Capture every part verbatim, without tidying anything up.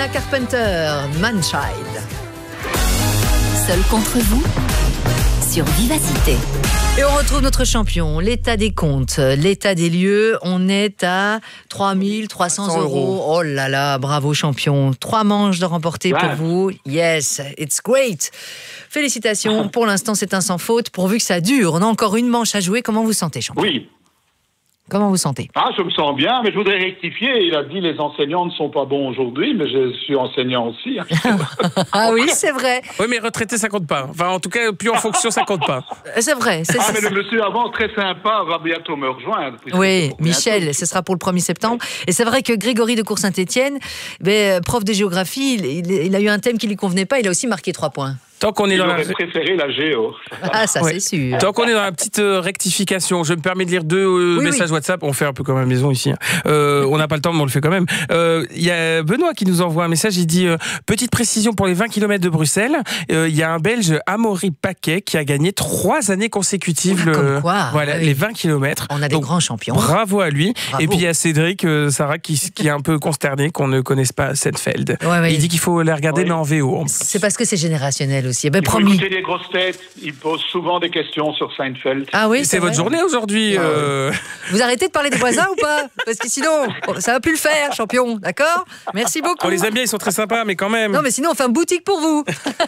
Sabrina Carpenter, Manchild. Seul contre vous sur Vivacité. Et on retrouve notre champion, l'état des comptes, l'état des lieux. On est à trois mille trois cents euros. Oh là là, bravo champion. Trois manches de remporter pour vous. Yes, it's great. Félicitations. Pour l'instant, c'est un sans faute. Pourvu que ça dure. On a encore une manche à jouer. Comment vous sentez, champion? Oui. Comment vous sentez? Ah, je me sens bien, mais je voudrais rectifier. Il a dit les enseignants ne sont pas bons aujourd'hui, mais je suis enseignant aussi. Ah oui, c'est vrai. Oui, mais retraité, ça compte pas. Enfin, en tout cas, plus en fonction, ça compte pas. C'est vrai. C'est, ah, c'est, mais le monsieur avant, très sympa, va bientôt me rejoindre. Oui, Michel, ce sera pour le premier septembre. Et c'est vrai que Grégory de Cours-Saint-Étienne, ben, prof de géographie, il, il, il a eu un thème qui lui convenait pas, il a aussi marqué trois points. Tant qu'on est Il dans aurait la... préféré la géo. Ah, ça, ouais. c'est sûr. Tant qu'on est dans la petite euh, rectification, je me permets de lire deux euh, oui, messages oui. WhatsApp. On fait un peu comme à la maison ici. Euh, on n'a pas le temps, mais on le fait quand même. Il euh, y a Benoît qui nous envoie un message. Il dit euh, petite précision pour les vingt kilomètres de Bruxelles. Il euh, y a un Belge, Amaury Paquet, qui a gagné trois années consécutives. Ah, le, comme quoi, voilà, oui. les vingt kilomètres. On a des Donc, grands champions. Bravo à lui. Bravo. Et puis il y a Cédric, euh, Sarah, qui, qui est un peu consterné qu'on ne connaisse pas Seinfeld. Ouais, ouais. Il dit qu'il faut les regarder, Oui. mais en V O. C'est parce que c'est générationnel aussi. Ben, Il faut promis. écouter les grosses têtes. Ils posent souvent des questions sur Seinfeld. Ah oui, C'est, c'est votre vrai. journée aujourd'hui. euh... Vous arrêtez de parler des voisins ou pas? Parce que sinon, ça va plus le faire, champion. D'accord? Merci beaucoup. On les aime bien, ils sont très sympas, mais quand même. Non, mais sinon, on fait une boutique pour vous.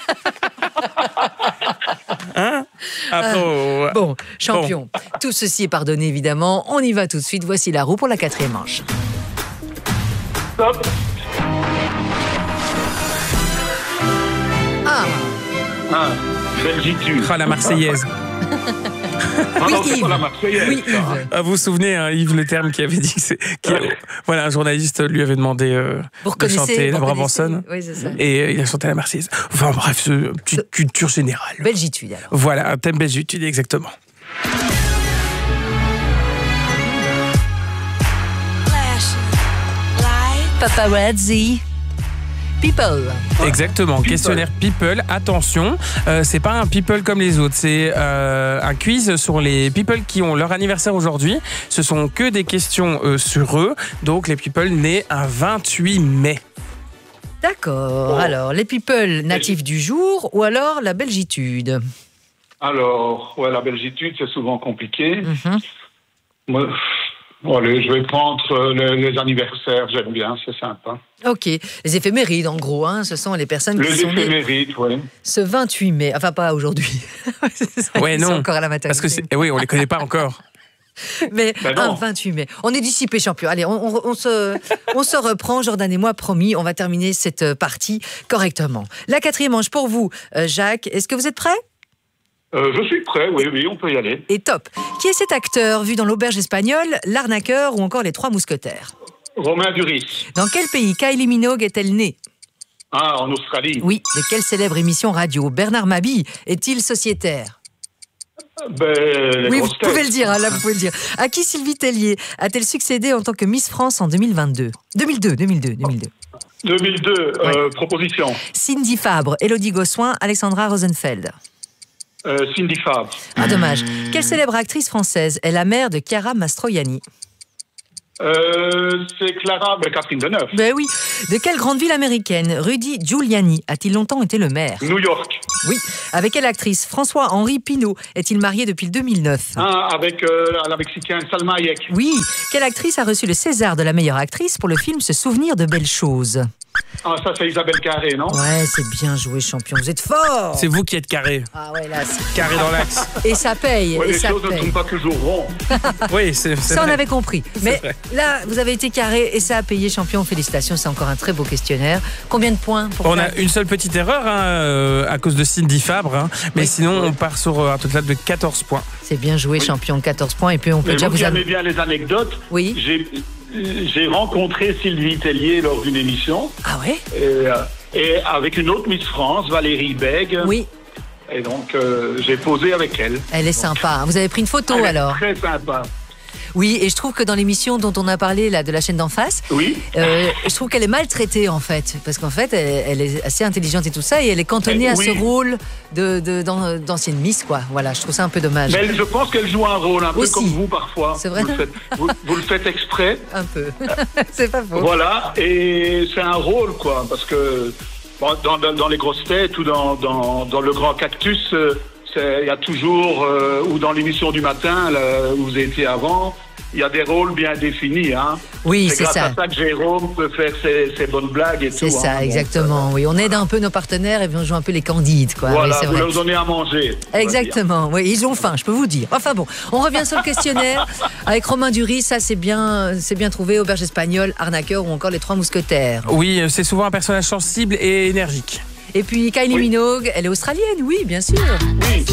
Hein Après, euh, Bon, champion. Bon. Tout ceci est pardonné, évidemment. On y va tout de suite. Voici la roue pour la quatrième manche. Stop. Ah, Ah, Belgitude. Ah, la Marseillaise. Ah oui, non, c'est Yves. pas la Marseillaise. Oui, Yves. Ah, vous vous souvenez, hein, Yves Le Terme qui avait dit que c'est. Qui, voilà, un journaliste lui avait demandé euh, Vous de reconnaissez chanter la vous Brabançonne. reconnaissez Oui, c'est ça. Et euh, il a chanté la Marseillaise. Enfin bref, c'est une petite culture générale. Belgitude, alors. Voilà, un thème belgitude, exactement. Paparazzi. People. Exactement, questionnaire People. Attention, euh, c'est pas un People comme les autres, c'est euh, un quiz sur les People qui ont leur anniversaire aujourd'hui. Ce sont que des questions euh, sur eux, donc les People nés un vingt-huit mai. D'accord. Oh. Alors, les people natifs du jour ou alors la belgitude? Alors, ouais, la belgitude, c'est souvent compliqué. Mm-hmm. Moi, bon, allez, je vais prendre euh, les, les anniversaires, j'aime bien, c'est sympa. Ok. Les éphémérides, en gros, hein, ce sont les personnes qui Les sont nées éphémérides, oui. ce vingt-huit mai. Enfin, pas aujourd'hui. c'est Ouais, non. encore à la maternité. Parce que c'est, eh oui, on les connaît pas encore. Mais Ben un non. vingt-huit mai. On est dissipé, champion. Allez, on, on, on, se, on se reprend, Jordan et moi, promis. On va terminer cette partie correctement. La quatrième manche pour vous, euh, Jacques. Est-ce que vous êtes prêt? Euh, je suis prêt, oui, oui, on peut y aller. Et top. Qui est cet acteur vu dans l'auberge espagnole, l'arnaqueur ou encore les trois mousquetaires? Romain Duris. Dans quel pays Kylie Minogue est-elle née? Ah, en Australie. Oui. De quelle célèbre émission radio Bernard Mabille est-il sociétaire? Ben, les Oui, vous grosses têtes. pouvez le dire, hein, là vous pouvez le dire. À qui Sylvie Tellier a-t-elle succédé en tant que Miss France en deux mille vingt-deux? deux mille deux, deux mille deux, deux mille deux. deux mille deux, euh, proposition. Cindy Fabre, Élodie Gossuin, Alexandra Rosenfeld. Euh, Cindy Fabre. Ah, dommage. Quelle célèbre actrice française est la mère de Chiara Mastroianni? Euh, c'est Clara, ben, Catherine Deneuve. Ben oui. De quelle grande ville américaine Rudy Giuliani a-t-il longtemps été le maire? New York. Oui. Avec quelle actrice François-Henri Pinault est-il marié depuis le deux mille neuf? Ah, avec euh, la Mexicaine Salma Hayek. Oui. Quelle actrice a reçu le César de la meilleure actrice pour le film Se souvenir de belles choses? Ah, ça, c'est Isabelle Carré, non? Ouais, c'est bien joué, champion. Vous êtes fort. C'est vous qui êtes carré. Ah ouais, là, c'est... Carré dans l'axe. Et ça paye. Ouais, et les ça choses ne paye. sont pas toujours rondes. Oui, c'est, c'est Ça, on vrai. avait compris. Mais vrai. là, vous avez été carré et ça a payé, champion. Félicitations, c'est encore un très beau questionnaire. Combien de points pour On ça? a une seule petite erreur hein, euh, à cause de Cindy Fabre, hein, mais Oui. sinon on part sur euh, un total de quatorze points. C'est bien joué, Oui. champion. quatorze points. Et puis, on peut Mais déjà vous vous... qui am- aimez bien les anecdotes, Oui. j'ai, j'ai rencontré Sylvie Tellier lors d'une émission, Ah ouais? et, euh, et avec une autre Miss France, Valérie Bègue. Oui. Et donc, euh, j'ai posé avec elle. Elle est sympa. Vous avez pris une photo, Elle est alors? très sympa. Oui, et je trouve que dans l'émission dont on a parlé, là, de la chaîne d'en face, Oui. euh, je trouve qu'elle est maltraitée, en fait. Parce qu'en fait, elle, elle est assez intelligente et tout ça, et elle est cantonnée Eh, à oui. ce rôle de, de, d'an- d'ancienne Miss, quoi. Voilà, je trouve ça un peu dommage. Mais je pense qu'elle joue un rôle un peu Aussi. comme vous parfois. C'est vrai. Vous le faites, vous, vous le faites exprès. Un peu. C'est pas faux. Voilà, et c'est un rôle, quoi, parce que bon, dans, dans, dans les grosses têtes ou dans, dans, dans le grand cactus, euh, c'est- il y a toujours, euh, ou dans l'émission du matin, là, où vous étiez avant, il y a des rôles bien définis. Hein. Oui, c'est c'est grâce ça. à ça que Jérôme peut faire ses, ses bonnes blagues et C'est tout. ça, hein. exactement. Oui, on aide un peu nos partenaires et puis on joue un peu les candides, quoi. Voilà, Oui, c'est vous vrai. leur donnez à manger. on va dire. Exactement, oui, ils ont faim, je peux vous dire. Enfin bon, on revient sur le questionnaire avec Romain Duris, ça c'est bien, c'est bien trouvé, auberge espagnole, arnaqueur ou encore les trois mousquetaires. Oui, c'est souvent un personnage sensible et énergique. Et puis Kylie Oui. Minogue, elle est australienne, oui, bien sûr. Oui.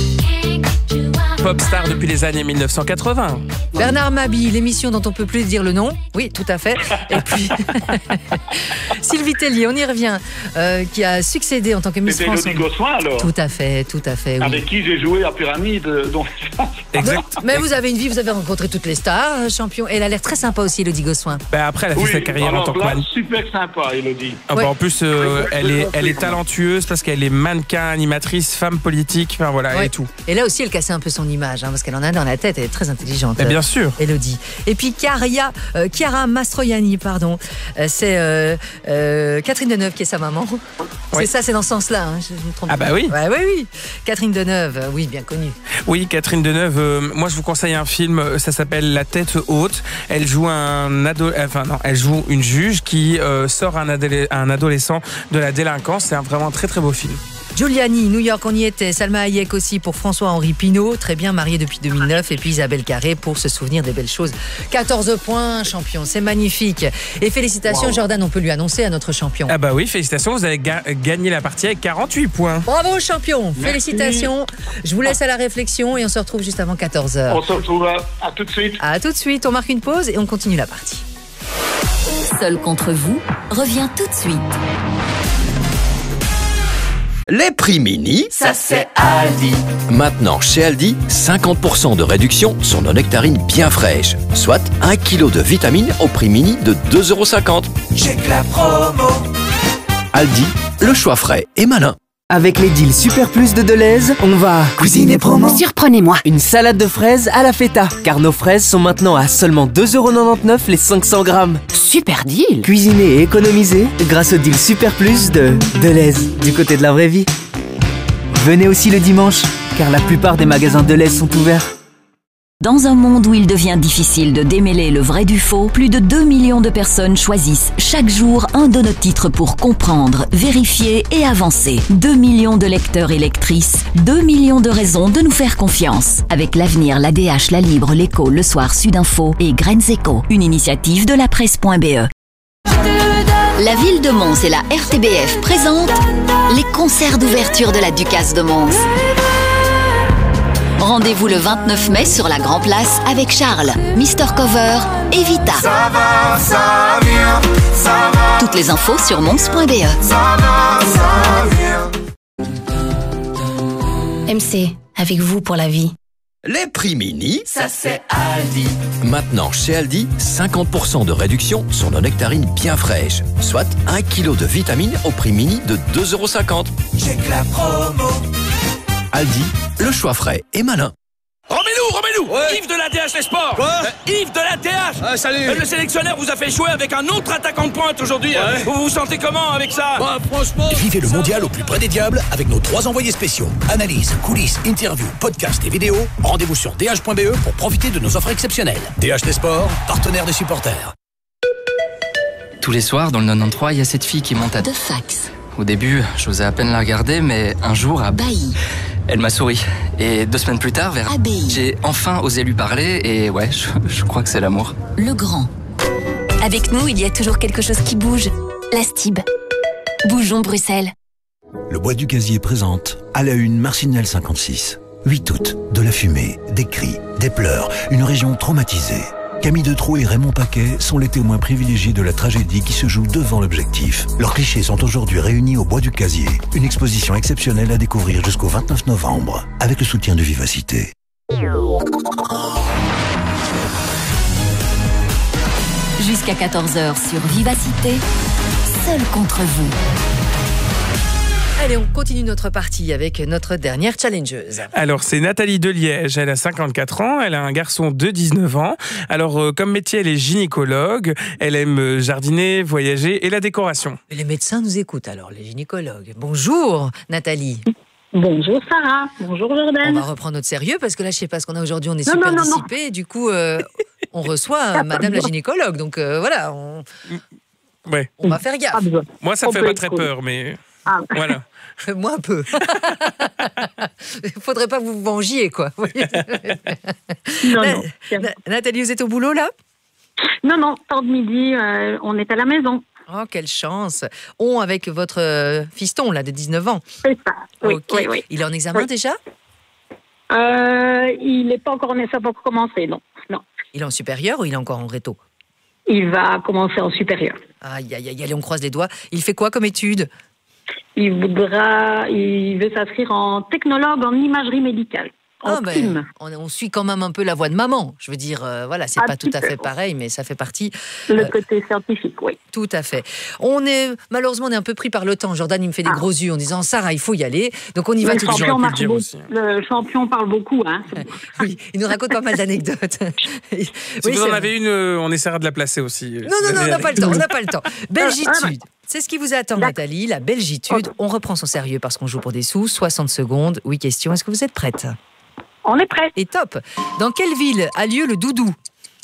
Pop star depuis les années mille neuf cent quatre-vingts. Bernard Mabille, l'émission dont on peut plus dire le nom, oui, tout à fait. Et puis Sylvie Tellier, on y revient, euh, qui a succédé en tant que Miss C'était France. Elodie Gossuin, alors, Tout à fait, tout à fait, oui. avec qui j'ai joué à Pyramide. euh, Donc... Exact. Mais vous avez une vie, vous avez rencontré toutes les stars, euh, champion. Et elle a l'air très sympa aussi, Elodie Gossuin. Ben après, elle a fait sa carrière en alors tant que là, man. super sympa, Elodie. Ah bah Ouais. en plus, euh, Oui, elle, je est, confirme. elle est talentueuse parce qu'elle est mannequin, animatrice, femme politique, enfin voilà, Ouais. et tout. Et là aussi, elle cassait un peu son image, hein, parce qu'elle en a dans la tête, elle est très intelligente. Mais bien sûr. Elodie. Et puis Chiara, euh, Chiara Mastroianni, pardon. Euh, c'est euh, euh, Catherine Deneuve qui est sa maman. C'est Oui. ça, c'est dans ce sens-là. Hein, je, je me trompe Ah pas. bah oui. Ouais, oui, oui. Catherine Deneuve, euh, oui, bien connue. Oui, Catherine Deneuve, euh, moi je vous conseille un film, euh, ça s'appelle La tête haute. Elle joue un ado, enfin non, elle joue une juge qui euh, sort un, adole- un adolescent de la délinquance. C'est un vraiment très très beau film. Giuliani, New York, on y était. Salma Hayek aussi pour François-Henri Pinault, très bien marié depuis deux mille neuf. Et puis Isabelle Carré pour se souvenir des belles choses. quatorze points, champion, c'est magnifique. Et félicitations, Wow. Jordan, on peut lui annoncer à notre champion. Ah bah oui, félicitations, vous avez ga- gagné la partie avec quarante-huit points. Bravo, champion. Merci. Félicitations. Je vous laisse à la réflexion et on se retrouve juste avant quatorze heures. On se retrouve à, à tout de suite. À tout de suite, on marque une pause et on continue la partie. Seul contre vous revient tout de suite. Les prix mini, Ça c'est Aldi. maintenant chez Aldi, cinquante pour cent de réduction sur nos nectarines bien fraîches, soit un kilo de vitamines au prix mini de deux euros cinquante. Check la promo. Aldi, le choix frais et malin. Avec les deals Super Plus de Deleuze, on va Cuisine et promo. Surprenez-moi. une salade de fraises à la feta, car nos fraises sont maintenant à seulement deux euros quatre-vingt-dix-neuf les cinq cents grammes. Super deal. Cuisiné et économisé grâce au deal Super Plus de Deleuze, du côté de la vraie vie. Venez aussi le dimanche, car la plupart des magasins Deleuze sont ouverts. Dans un monde où il devient difficile de démêler le vrai du faux, plus de deux millions de personnes choisissent chaque jour un de nos titres pour comprendre, vérifier et avancer. deux millions de lecteurs et lectrices, deux millions de raisons de nous faire confiance. Avec l'avenir, l'A D H, La Libre, l'Écho, Le Soir, Sudinfo et Graines Éco, une initiative de la presse.be. La ville de Mons et la R T B F présentent les concerts d'ouverture de la Ducasse de Mons. Rendez-vous le vingt-neuf mai sur la Grand Place avec Charles, Mister Cover et Vita. Ça va, ça vient. Ça va, Toutes les infos sur mons.be. ça va, ça vient. M C, avec vous pour la vie. Les prix mini, Ça c'est Aldi. maintenant chez Aldi, cinquante pour cent de réduction sur nos nectarines bien fraîches, soit un kilo de vitamines au prix mini de deux euros cinquante. Check la promo. Aldi, le choix frais et malin. Remets-nous, remets-nous Yves de la D H Les Sports. Quoi euh, Yves de la D H. Ah, salut. Euh, Le sélectionneur vous a fait jouer avec un autre attaquant de pointe aujourd'hui. hein. Vous vous sentez comment avec ça? Bah, franchement. Vivez le mondial au plus près des diables avec nos trois envoyés spéciaux. Analyse, coulisses, interviews, podcasts et vidéos. Rendez-vous sur d h point b e pour profiter de nos offres exceptionnelles. D H des Sports, partenaire des supporters. Tous les soirs, dans le quatre-vingt-treize, il y a cette fille qui monte à... De fax. Au début, j'osais à peine la regarder, mais un jour, à... Bailly. elle m'a souri. Et deux semaines plus tard, vers... Abbaye. j'ai enfin osé lui parler, et ouais, je, je crois que c'est l'amour. Le Grand. Avec nous, il y a toujours quelque chose qui bouge. La Stib. Bougeons Bruxelles. Le Bois du Gazier présente à la une Marcinelle cinquante-six. huit août, de la fumée, des cris, des pleurs, une région traumatisée. Camille Detraux et Raymond Paquet sont les témoins privilégiés de la tragédie qui se joue devant l'objectif. Leurs clichés sont aujourd'hui réunis au Bois du Gazier. Une exposition exceptionnelle à découvrir jusqu'au vingt-neuf novembre, avec le soutien de Vivacité. Jusqu'à quatorze heures sur Vivacité, seul contre vous. Allez, on continue notre partie avec notre dernière challengeuse. Alors, c'est Nathalie de Liège. Elle a cinquante-quatre ans. Elle a un garçon de dix-neuf ans. Alors, euh, comme métier, elle est gynécologue. Elle aime jardiner, voyager et la décoration. Et les médecins nous écoutent alors, les gynécologues. Bonjour, Nathalie. Bonjour Sarah, bonjour Jordan. On va reprendre notre sérieux parce que là, je sais pas ce qu'on a aujourd'hui. On est non, super non, non, dissipés. Du coup, euh, on reçoit euh, Madame la gynécologue. Donc euh, voilà, on, ouais. on va faire gaffe. Moi, ça me fait pas très peur, mais ah. voilà. Moi un peu. Il faudrait pas que vous vous vengiez, quoi. non, Na- non. Na- Nathalie, vous êtes au boulot là ? Non, non, temps de midi, euh, on est à la maison. Oh, quelle chance. On avec votre euh, fiston là de dix-neuf ans. C'est ça. Oui, Ok. oui, oui. Il est en examen Oui. déjà ? euh, Il n'est pas encore en ça va commencer, non. non. Il est en supérieur ou il est encore en réto ? Il va commencer en supérieur. Aïe, aïe, aïe, allez, on croise les doigts. Il fait quoi comme étude ? Il voudra, il veut s'inscrire en technologue en imagerie médicale. En Ah ben, prime. on, on suit quand même un peu la voix de maman. Je veux dire, euh, voilà, c'est Un pas tout petit à peu, fait oui. pareil, mais ça fait partie. Le euh, côté scientifique, oui. Tout à fait. On est malheureusement on est un peu pris par le temps. Jordan, il me fait des Ah. gros yeux en disant Sarah, il faut y aller. Donc on y va Le tout de suite. champion, pu le marche dire beaucoup- aussi. le champion parle beaucoup, hein. Oui, il nous raconte pas mal d'anecdotes. Si Oui, vous c'est en vrai. avez une, euh, on essaiera de la placer aussi. Non, non, non, on n'a pas le temps, on n'a pas le temps. Belgitude, c'est ce qui vous attend, D'accord. Nathalie, la belgitude. On reprend son sérieux parce qu'on joue pour des sous. soixante secondes, huit questions. Est-ce que vous êtes prête ? On est prêt. Et top. Dans quelle ville a lieu le doudou ?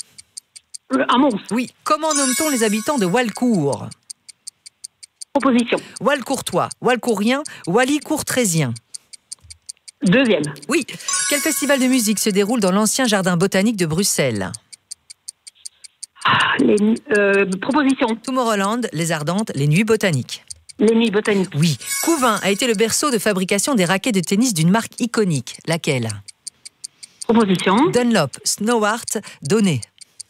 À Mons. Oui. Comment nomme-t-on les habitants de Walcourt ? Proposition. Walcourtois, Walcourien, Wally-Courtrézien. Deuxième. Oui. Quel festival de musique se déroule dans l'ancien jardin botanique de Bruxelles ? Ah, les euh, propositions. Tomorrowland, les Ardentes, les Nuits botaniques. Les nuits botaniques. Oui. Couvain a été le berceau de fabrication des raquettes de tennis d'une marque iconique. Laquelle ? Proposition. Dunlop, Snowart, Donné.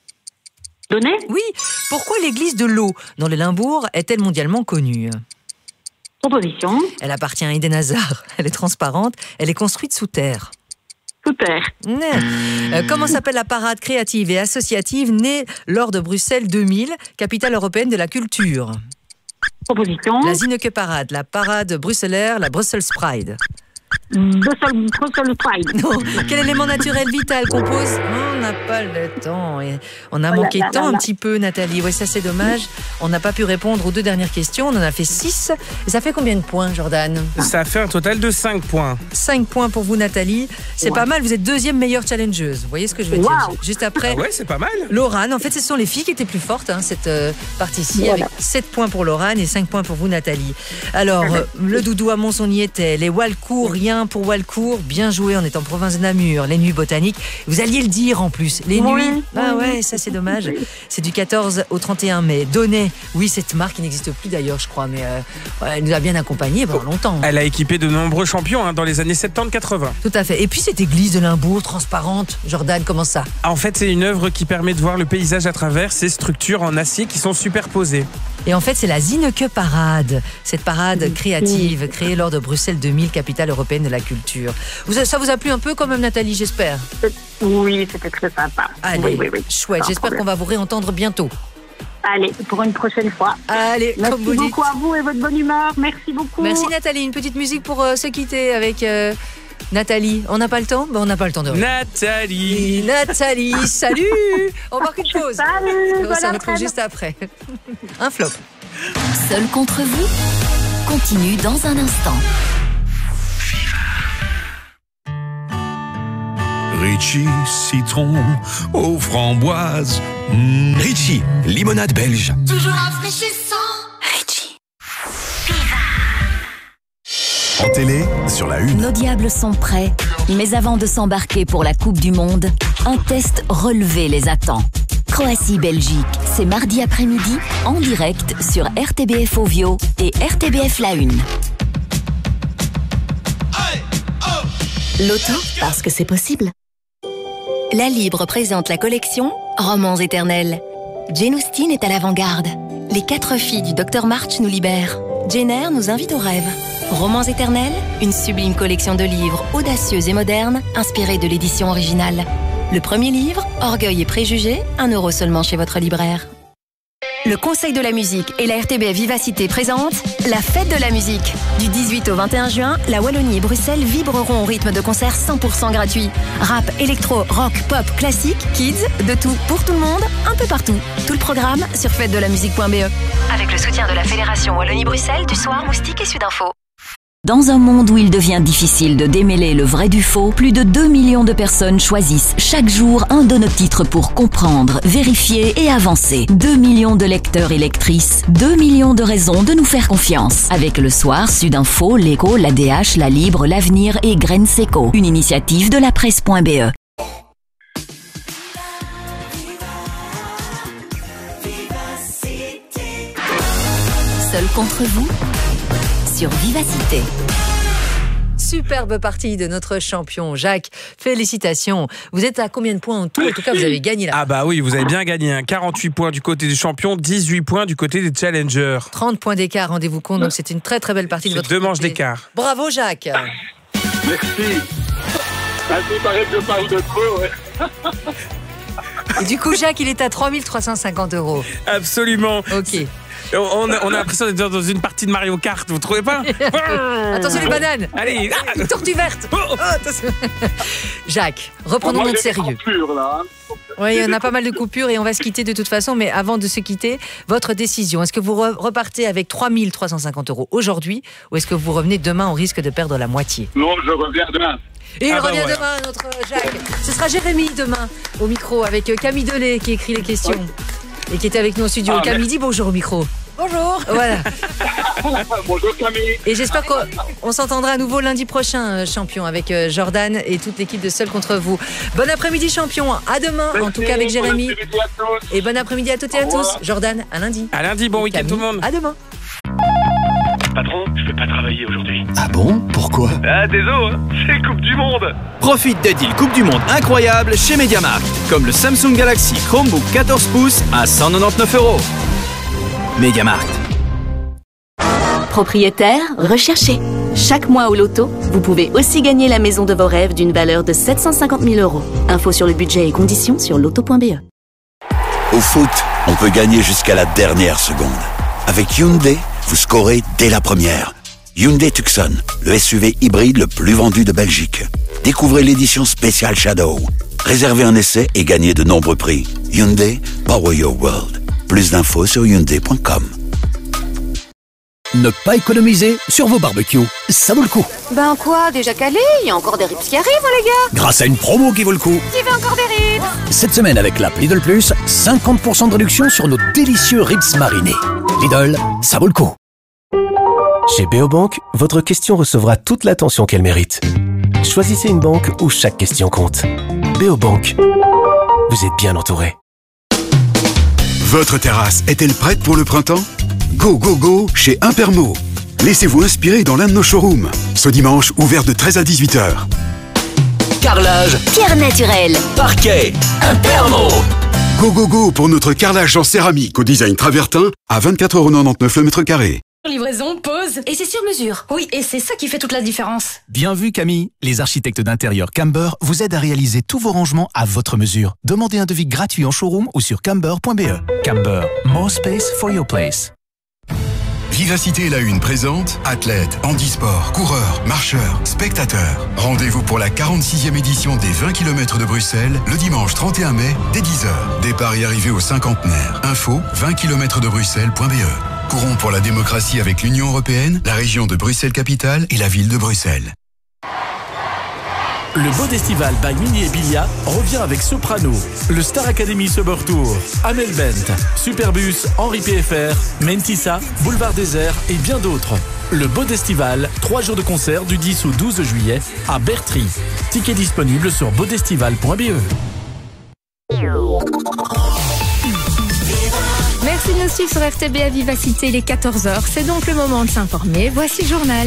Donné. Oui. Pourquoi l'église de l'eau dans le Limbourg est-elle mondialement connue ? Proposition. Elle appartient à Eden Hazard. Elle est transparente. Elle est construite sous terre. Sous terre. Euh, comment s'appelle la parade créative et associative née lors de Bruxelles deux mille, capitale européenne de la culture ? Proposition. La Zineke Parade, la parade bruxellaire, la Brussels Pride. Brussels, Brussels Pride. Non. Quel élément naturel vital compose ? On n'a pas le temps. Et on a Oh là manqué de là temps là un là. petit peu, Nathalie. Oui, ça c'est dommage. On n'a pas pu répondre aux deux dernières questions. On en a fait six. Et ça fait combien de points, Jordan ? Ça fait un total de cinq points. cinq points pour vous, Nathalie. C'est Ouais. pas mal. Vous êtes deuxième meilleure challengeuse. Vous voyez ce que je veux Wow. dire ? Juste après. Ah ouais, c'est pas mal. Laurane, en fait, ce sont les filles qui étaient plus fortes, hein, cette euh, partie-ci, Voilà. avec sept points pour Laurane et cinq points pour vous, Nathalie. Alors, euh, le doudou à Mons, on y était. Les Walcourt, rien pour Walcourt. Bien joué, on est en province de Namur. Les nuits botaniques. Vous alliez le dire en plus. Les Oui, nuits. Ah oui. ouais, ça c'est dommage. C'est du quatorze au trente et un mai. Donné. Oui, cette marque qui n'existe plus d'ailleurs, je crois, mais euh, ouais, elle nous a bien accompagnés pendant longtemps. Elle a équipé de nombreux champions hein, dans les années soixante-dix quatre-vingts. Tout à fait. Et puis cette église de Limbourg, transparente. Jordan, comment ça ? En fait, c'est une œuvre qui permet de voir le paysage à travers ces structures en acier qui sont superposées. Et en fait, c'est la Zineke Parade, cette parade créative créée lors de Bruxelles deux mille, capitale européenne de la culture. Vous, ça vous a plu un peu quand même, Nathalie, j'espère ? Oui, c'était très sympa. Allez, oui, oui, oui. chouette, Sans j'espère problème. qu'on va vous réentendre bientôt. Allez, pour une prochaine fois. Allez, Merci comme vous dites. beaucoup à vous et votre bonne humeur. Merci beaucoup. Merci Nathalie, une petite musique pour euh, se quitter avec euh, Nathalie. On n'a pas le temps ? Ben, on n'a pas le temps de... Nathalie. Et Nathalie, salut. On marque une pause. Salut, On bonne se retrouve après-midi. juste après. Un flop. Seul contre vous continue dans un instant. Richie, citron aux framboises. Mmh. Richie, limonade belge. Toujours rafraîchissant. En télé, sur la une. Nos diables sont prêts, mais avant de s'embarquer pour la Coupe du Monde, un test relevé les attend. Croatie-Belgique, c'est mardi après-midi, en direct sur R T B F Ovio et R T B F La Une. Loto, parce que c'est possible. La Libre présente la collection Romans éternels. Jane Austen est à l'avant-garde. Les quatre filles du docteur March nous libèrent. Jane Eyre nous invite au rêve. Romans éternels, une sublime collection de livres audacieux et modernes, inspirés de l'édition originale. Le premier livre, Orgueil et préjugés, un euro seulement chez votre libraire. Le Conseil de la musique et la R T B F Vivacité présentent la fête de la musique. Du dix-huit au vingt et un juin, la Wallonie et Bruxelles vibreront au rythme de concerts cent pour cent gratuits. Rap, électro, rock, pop, classique, kids, de tout pour tout le monde, un peu partout. Tout le programme sur fête de la musique point b e. Avec le soutien de la Fédération Wallonie-Bruxelles, du Soir, Moustique et Sudinfo. Dans un monde où il devient difficile de démêler le vrai du faux, plus de deux millions de personnes choisissent chaque jour un de nos titres pour comprendre, vérifier et avancer. deux millions de lecteurs et lectrices, deux millions de raisons de nous faire confiance. Avec Le Soir, Sudinfo, l'Écho, l'A D H, La Libre, l'Avenir et Graines Seco. Une initiative de la presse point b e. Seul contre vous sur Vivacité. Superbe partie de notre champion Jacques. Félicitations. Vous êtes à combien de points en tout? En tout cas, vous avez gagné là. Ah bah oui, vous avez bien gagné. Hein. quarante-huit points du côté des champions, dix-huit points du côté des challengers. trente points d'écart, rendez-vous compte. Donc c'est une très très belle partie de votre deux manches côté. d'écart. Bravo Jacques. Merci. Ah, il paraît que je parle de trop, ouais. Et du coup, Jacques, il est à trois mille trois cent cinquante euros. Absolument. Ok. On a, on a l'impression d'être dans une partie de Mario Kart, vous trouvez pas? Attention les bananes. Allez, ah, une tortue verte. Oh, attention. Jacques, reprenons notre sérieux. Oui, il y en a pas mal de coupures et on va se quitter de toute façon. Mais avant de se quitter, votre décision. Est-ce que vous re- repartez avec trois mille trois cent cinquante euros aujourd'hui ou est-ce que vous revenez demain au risque de perdre la moitié? Non, je reviens demain. Et il ah revient bah ouais. demain, notre Jacques. Ce sera Jérémy demain au micro avec Camille Delay qui écrit les questions. Ouais. Et qui était avec nous au studio. Ah, Camille, dis bonjour au micro. Bonjour. Voilà. Bonjour Camille. Et j'espère qu'on on s'entendra à nouveau lundi prochain, champion, avec Jordan et toute l'équipe de Seul contre vous. Bon après-midi, champion. À demain, merci, en tout cas avec Jérémy. Bon après-midi à tous. Et bon après-midi à toutes et à tous. Jordan, à lundi. À lundi, bon week-end tout le monde. À demain. Patron, je vais pas travailler aujourd'hui. Ah bon? Pourquoi? Ah désolé, hein, c'est Coupe du Monde. Profite des deals Coupe du Monde incroyables chez MediaMarkt. Comme le Samsung Galaxy Chromebook quatorze pouces à cent quatre-vingt-dix-neuf euros. MediaMarkt. Propriétaire, recherché. Chaque mois au loto, vous pouvez aussi gagner la maison de vos rêves d'une valeur de sept cent cinquante mille euros. Info sur le budget et conditions sur loto point b e. Au foot, on peut gagner jusqu'à la dernière seconde. Avec Hyundai, vous scorez dès la première. Hyundai Tucson, le S U V hybride le plus vendu de Belgique. Découvrez l'édition spéciale Shadow. Réservez un essai et gagnez de nombreux prix. Hyundai, power your world. Plus d'infos sur hyundai point com. Ne pas économiser sur vos barbecues, ça vaut le coup. Ben quoi, déjà calé? Il y a encore des ribs qui arrivent, les gars. Grâce à une promo qui vaut le coup. Qui veut encore des ribs? Cette semaine avec l'app Lidl Plus, cinquante pour cent de réduction sur nos délicieux ribs marinés. Lidl, ça vaut le coup. Chez Beobank, votre question recevra toute l'attention qu'elle mérite. Choisissez une banque où chaque question compte. Beobank, vous êtes bien entouré. Votre terrasse est-elle prête pour le printemps? Go, go, go chez Impermo. Laissez-vous inspirer dans l'un de nos showrooms. Ce dimanche, ouvert de treize à dix-huit heures. Carrelage, pierre naturelle, parquet, Impermo. Go, go, go pour notre carrelage en céramique au design travertin à vingt-quatre euros quatre-vingt-dix-neuf le mètre carré. Livraison, pause. Et c'est sur mesure. Oui, et c'est ça qui fait toute la différence. Bien vu, Camille. Les architectes d'intérieur Camber vous aident à réaliser tous vos rangements à votre mesure. Demandez un devis gratuit en showroom ou sur camber point b e. Camber, more space for your place. Vivacité la une présente athlètes, handisport, coureurs, marcheurs, spectateurs. Rendez-vous pour la quarante-sixième édition des vingt kilomètres de Bruxelles le dimanche trente et un mai dès dix heures. Départ et arrivée au cinquantenaire. Info vingt kilomètres de Bruxelles point b e. Courons pour la démocratie avec l'Union européenne, la région de Bruxelles-Capitale et la ville de Bruxelles. Le Bodestival by Mini et Bilia revient avec Soprano, le Star Academy Summer Tour, Amel Bent, Superbus, Henri P F R, Mentissa, Boulevard Désert et bien d'autres. Le Bodestival, trois jours de concert du dix au douze juillet à Bertry. Tickets disponibles sur bodestival point b e. Merci de nous suivre sur R T B à Vivacité, il est quatorze heures. C'est donc le moment de s'informer. Voici le journal.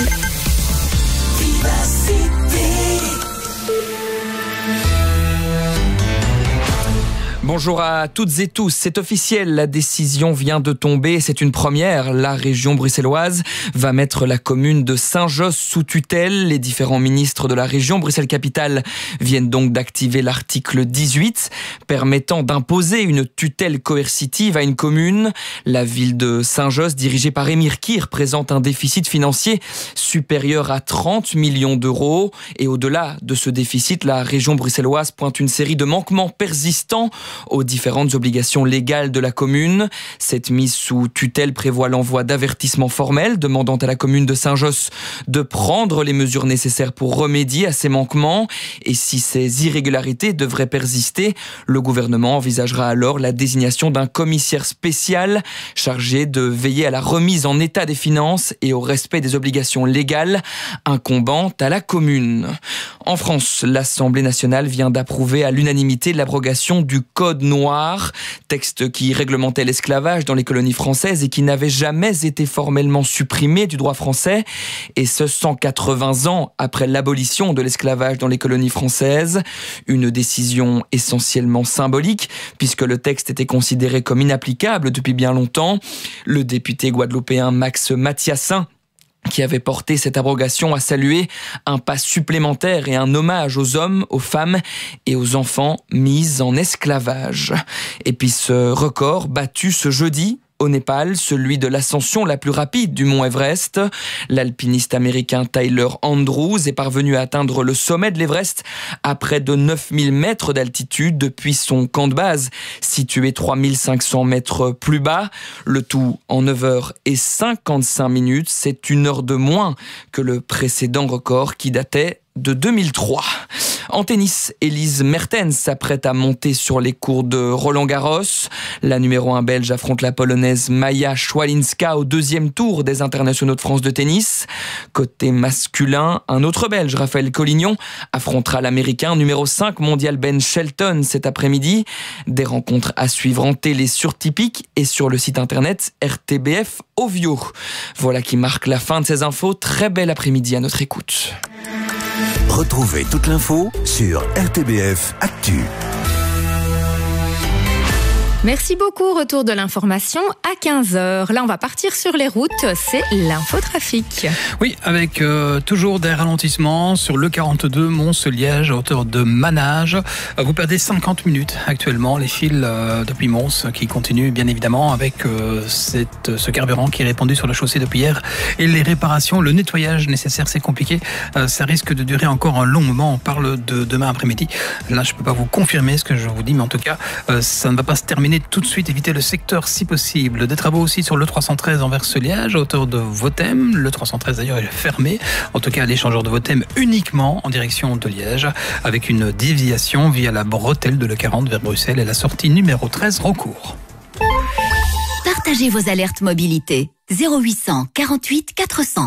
Bonjour à toutes et tous, c'est officiel, la décision vient de tomber, c'est une première. La région bruxelloise va mettre la commune de Saint-Josse sous tutelle. Les différents ministres de la région Bruxelles-Capitale viennent donc d'activer l'article dix-huit, permettant d'imposer une tutelle coercitive à une commune. La ville de Saint-Josse, dirigée par Émir Kir, présente un déficit financier supérieur à trente millions d'euros. Et au-delà de ce déficit, la région bruxelloise pointe une série de manquements persistants aux différentes obligations légales de la commune. Cette mise sous tutelle prévoit l'envoi d'avertissements formels demandant à la commune de Saint-Josse de prendre les mesures nécessaires pour remédier à ces manquements. Et si ces irrégularités devraient persister, le gouvernement envisagera alors la désignation d'un commissaire spécial chargé de veiller à la remise en état des finances et au respect des obligations légales incombant à la commune. En France, l'Assemblée nationale vient d'approuver à l'unanimité l'abrogation du Code noir, texte qui réglementait l'esclavage dans les colonies françaises et qui n'avait jamais été formellement supprimé du droit français, et ce cent quatre-vingts ans après l'abolition de l'esclavage dans les colonies françaises. Une décision essentiellement symbolique, puisque le texte était considéré comme inapplicable depuis bien longtemps. Le député guadeloupéen Max Mathiassin, qui avait porté cette abrogation, a salué un pas supplémentaire et un hommage aux hommes, aux femmes et aux enfants mis en esclavage. Et puis ce record battu ce jeudi au Népal, celui de l'ascension la plus rapide du mont Everest. L'alpiniste américain Tyler Andrews est parvenu à atteindre le sommet de l'Everest à près de neuf mille mètres d'altitude depuis son camp de base, situé trois mille cinq cents mètres plus bas. Le tout en neuf heures cinquante-cinq minutes. C'est une heure de moins que le précédent record qui datait de deux mille trois. En tennis, Elise Mertens s'apprête à monter sur les cours de Roland-Garros. La numéro un belge affronte la polonaise Maja Swialinska au deuxième tour des internationaux de France de tennis. Côté masculin, un autre belge, Raphaël Collignon, affrontera l'américain numéro cinq mondial Ben Shelton cet après-midi. Des rencontres à suivre en télé sur Tipic et sur le site internet R T B F Ovio. Voilà qui marque la fin de ces infos. Très bel après-midi à notre écoute. Retrouvez toute l'info sur R T B F Actu. Merci beaucoup. Retour de l'information à quinze heures. Là, on va partir sur les routes. C'est l'infotrafic. Oui, avec euh, toujours des ralentissements sur le quarante-deux Mons-Liège à hauteur de Manage. Euh, vous perdez cinquante minutes actuellement. Les fils euh, depuis Mons qui continuent bien évidemment avec euh, cette, ce carburant qui est répandu sur la chaussée depuis hier. Et les réparations, le nettoyage nécessaire, c'est compliqué. Euh, ça risque de durer encore un long moment. On parle de demain après-midi. Là, je ne peux pas vous confirmer ce que je vous dis, mais en tout cas, euh, ça ne va pas se terminer tout de suite, éviter le secteur si possible. Des travaux aussi sur le trois cent treize Anvers-Liège, à hauteur de Votem. Le trois cent treize d'ailleurs est fermé. En tout cas, l'échangeur de Votem uniquement en direction de Liège, avec une déviation via la bretelle de l'E quarante vers Bruxelles et la sortie numéro treize Rocourt. Partagez vos alertes mobilité. zéro huit cent quarante-huit quatre cents.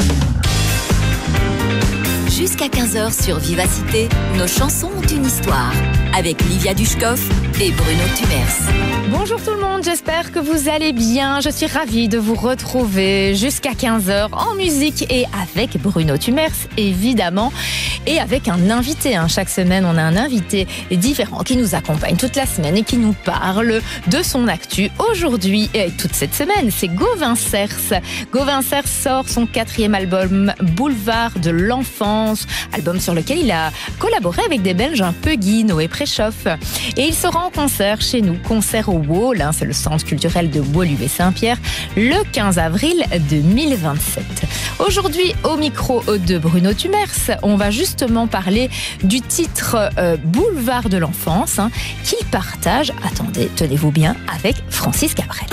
Jusqu'à quinze heures sur Vivacité, nos chansons ont une histoire. Avec Livia Dushkov et Bruno Tumers. Bonjour tout le monde, j'espère que vous allez bien. Je suis ravie de vous retrouver jusqu'à quinze heures en musique et avec Bruno Tumers, évidemment. Et avec un invité. Hein. Chaque semaine, on a un invité différent qui nous accompagne toute la semaine et qui nous parle de son actu. Aujourd'hui, et toute cette semaine, c'est Gauvin Cers. Gauvin Cers sort son quatrième album, Boulevard de l'enfance. Album sur lequel il a collaboré avec des Belges un peu guy, Noé Préchoff. Et il sera en concert chez nous, concert au Wall, hein, c'est le centre culturel de Woluwe-Saint-Pierre, le quinze avril deux mille vingt-sept. Aujourd'hui, au micro de Bruno Tumers, on va justement parler du titre euh, Boulevard de l'enfance, hein, qu'il partage, attendez, tenez-vous bien, avec Francis Cabrel.